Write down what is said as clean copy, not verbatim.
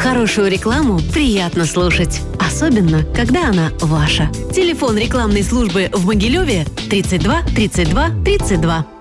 Хорошую рекламу приятно слушать, особенно, когда она ваша. Телефон рекламной службы в Могилеве 32 32 32.